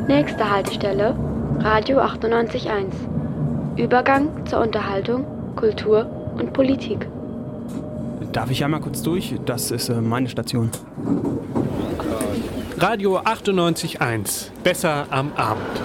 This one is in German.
Nächste Haltestelle, Radio 98.1. Übergang zur Unterhaltung, Kultur und Politik. Darf ich einmal kurz durch? Das ist meine Station. Radio 98.1. Besser am Abend.